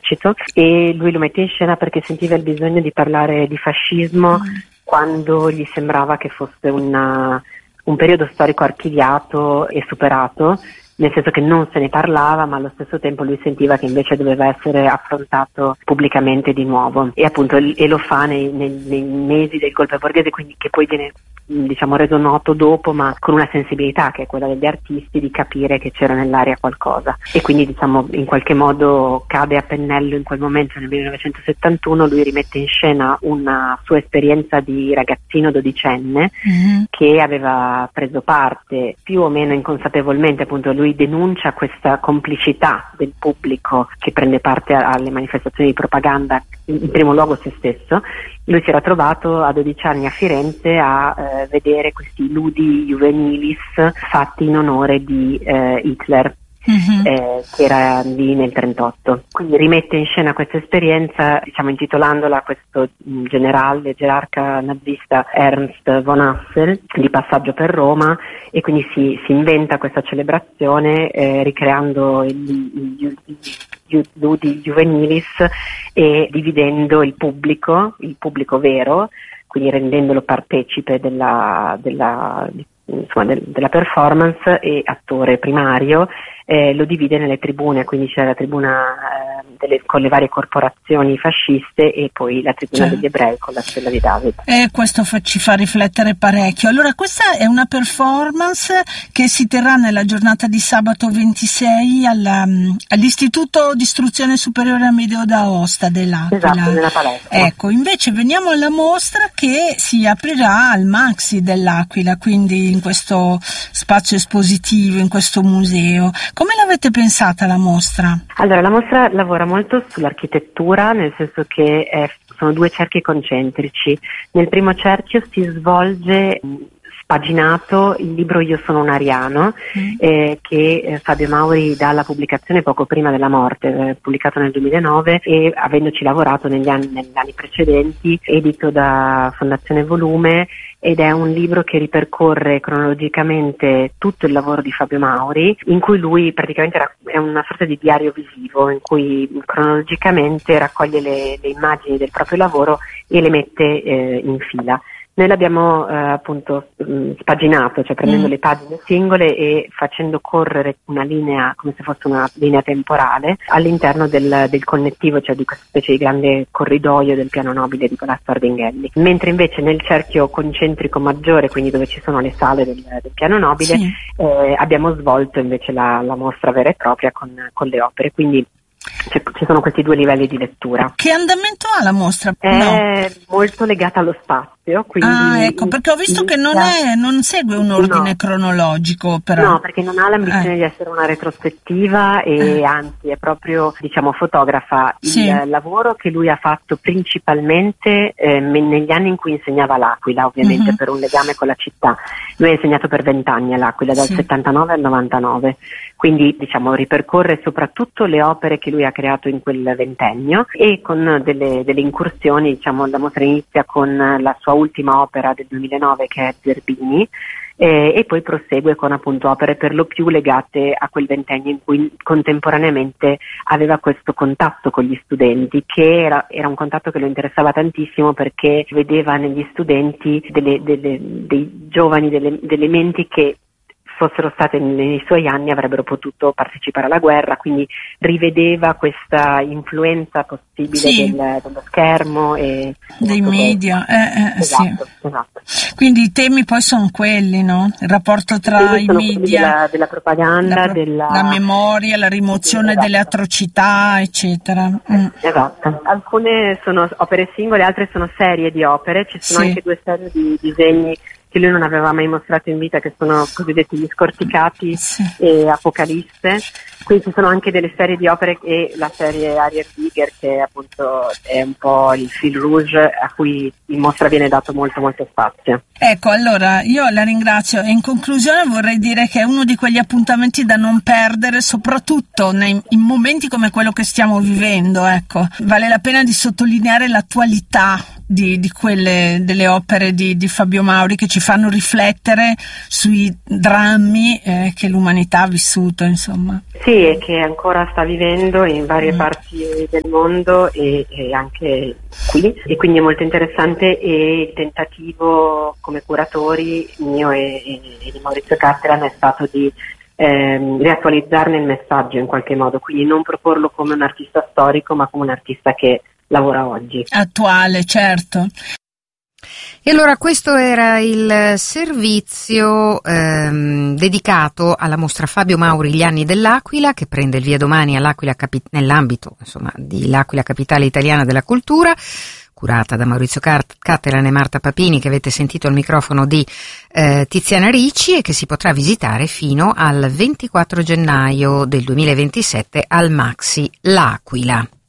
dell'esercito, e lui lo mette in scena perché sentiva il bisogno di parlare di fascismo quando gli sembrava che fosse un periodo storico archiviato e superato, nel senso che non se ne parlava, ma allo stesso tempo lui sentiva che invece doveva essere affrontato pubblicamente di nuovo, e appunto e lo fa nei mesi del golpe borghese, quindi che poi viene reso noto dopo, ma con una sensibilità che è quella degli artisti di capire che c'era nell'aria qualcosa, e quindi in qualche modo cade a pennello in quel momento. Nel 1971 lui rimette in scena una sua esperienza di ragazzino dodicenne che aveva preso parte più o meno inconsapevolmente, appunto lui denuncia questa complicità del pubblico che prende parte alle manifestazioni di propaganda, in primo luogo se stesso. Lui si era trovato a 12 anni a Firenze a vedere questi ludi juvenilis fatti in onore di Hitler, che era lì nel 1938. Quindi rimette in scena questa esperienza, intitolandola a questo generale gerarca nazista Ernst von Hassel, di passaggio per Roma, e quindi si inventa questa celebrazione ricreando i ludi juvenilis e dividendo il pubblico vero, quindi rendendolo partecipe della performance e attore primario. Lo divide nelle tribune, quindi c'è la tribuna con le varie corporazioni fasciste e poi la tribuna degli ebrei con la stella di David. E questo ci fa riflettere parecchio. Allora, questa è una performance che si terrà nella giornata di sabato 26 all'Istituto di Istruzione Superiore Amedeo d'Aosta dell'Aquila. Esatto, nella palestra. Ecco, invece veniamo alla mostra che si aprirà al Maxi dell'Aquila, quindi in questo spazio espositivo, in questo museo. Come l'avete pensata la mostra? Allora, la mostra lavora molto sull'architettura, nel senso che sono due cerchi concentrici. Nel primo cerchio si svolge spaginato il libro Io sono un ariano, che Fabio Mauri dà alla pubblicazione poco prima della morte, pubblicato nel 2009, e avendoci lavorato negli anni precedenti, edito da Fondazione Volume, ed è un libro che ripercorre cronologicamente tutto il lavoro di Fabio Mauri, in cui lui praticamente è una sorta di diario visivo, in cui cronologicamente raccoglie le immagini del proprio lavoro e le mette in fila. Noi l'abbiamo appunto spaginato, cioè prendendo le pagine singole e facendo correre una linea, come se fosse una linea temporale, all'interno del connettivo, cioè di questa specie di grande corridoio del piano nobile di Palazzo Ardinghelli. Mentre invece nel cerchio concentrico maggiore, quindi dove ci sono le sale del piano nobile, abbiamo svolto invece la mostra vera e propria con le opere. Quindi ci sono questi due livelli di lettura. Che andamento ha la mostra? È molto legata allo spazio, quindi ecco, perché ho visto che non segue un ordine cronologico, però. No, perché non ha l'ambizione di essere una retrospettiva, e anzi è proprio, fotografa il lavoro che lui ha fatto principalmente negli anni in cui insegnava all'Aquila, ovviamente per un legame con la città. Lui ha insegnato per 20 anni all'Aquila, dal 79 al 99, quindi ripercorre soprattutto le opere che lui ha creato in quel ventennio, e con delle incursioni, la mostra inizia con la sua ultima opera del 2009, che è Zerbini, e poi prosegue con appunto opere per lo più legate a quel ventennio in cui contemporaneamente aveva questo contatto con gli studenti, che era un contatto che lo interessava tantissimo, perché vedeva negli studenti dei giovani, delle menti che fossero state nei suoi anni avrebbero potuto partecipare alla guerra, quindi rivedeva questa influenza possibile dello schermo e dei media. Esatto. Quindi i temi poi sono quelli, no? Il rapporto tra i media, della propaganda, la memoria, la rimozione delle atrocità, eccetera. Esatto. Alcune sono opere singole, altre sono serie di opere. Ci sono anche due serie di disegni che lui non aveva mai mostrato in vita, che sono cosiddetti Gli Scorticati e Apocalisse. Qui ci sono anche delle serie di opere, e la serie Ariel Giger, che appunto è un po' il fil rouge a cui in mostra viene dato molto molto spazio. Ecco, allora io la ringrazio, e in conclusione vorrei dire che è uno di quegli appuntamenti da non perdere, soprattutto in momenti come quello che stiamo vivendo. Ecco, vale la pena di sottolineare l'attualità di quelle delle opere di Fabio Mauri, che ci fanno riflettere sui drammi che l'umanità ha vissuto, insomma. Sì, e che ancora sta vivendo in varie parti del mondo e anche qui, e quindi è molto interessante, e il tentativo come curatori mio e di Maurizio Cattelan è stato di riattualizzarne il messaggio in qualche modo, quindi non proporlo come un artista storico ma come un artista che lavora oggi. Attuale, certo. E allora questo era il servizio dedicato alla mostra Fabio Mauri Gli anni dell'Aquila, che prende il via domani all'Aquila nell'ambito di l'Aquila Capitale Italiana della Cultura, curata da Maurizio Cattelan e Marta Papini, che avete sentito al microfono di Tiziana Ricci, e che si potrà visitare fino al 24 gennaio del 2027 al Maxi L'Aquila.